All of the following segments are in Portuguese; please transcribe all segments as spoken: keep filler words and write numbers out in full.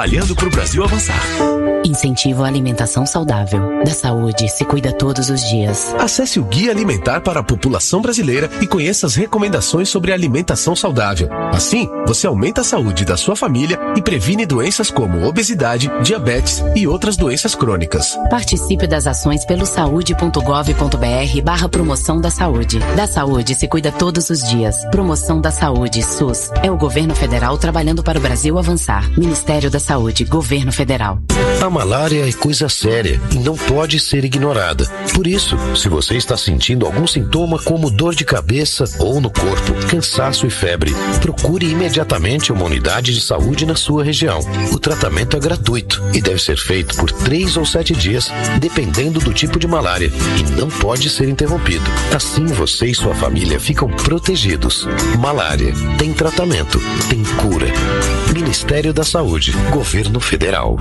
Trabalhando para o Brasil avançar. Incentivo à alimentação saudável. Da saúde se cuida todos os dias. Acesse o Guia Alimentar para a População Brasileira e conheça as recomendações sobre alimentação saudável. Assim, você aumenta a saúde da sua família e previne doenças como obesidade, diabetes e outras doenças crônicas. Participe das ações pelo saúde ponto gov ponto br barra promoção da saúde. Da saúde se cuida todos os dias. Promoção da Saúde, SUS. É o governo federal trabalhando para o Brasil avançar. Ministério da Saúde, Governo Federal. A malária é coisa séria e não pode ser ignorada. Por isso, se você está sentindo algum sintoma como dor de cabeça ou no corpo, cansaço e febre, procure imediatamente uma unidade de saúde na sua região. O tratamento é gratuito e deve ser feito por três ou sete dias, dependendo do tipo de malária, e não pode ser interrompido. Assim você e sua família ficam protegidos. Malária tem tratamento, tem cura. Ministério da Saúde, Governo Federal.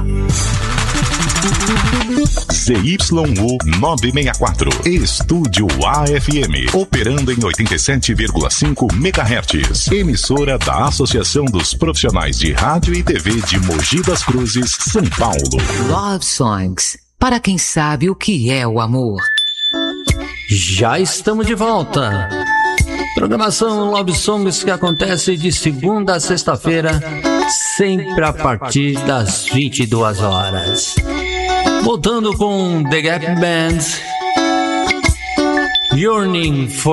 Z Y U novecentos e sessenta e quatro, Estúdio A F M, operando em oitenta e sete vírgula cinco megahertz. Emissora da Associação dos Profissionais de Rádio e T V de Mogi das Cruzes, São Paulo. Love Songs, para quem sabe o que é o amor. Já estamos de volta. Programação Love Songs que acontece de segunda a sexta-feira, sempre a partir das vinte e duas horas. Voltando com The Gap Band, Yearning for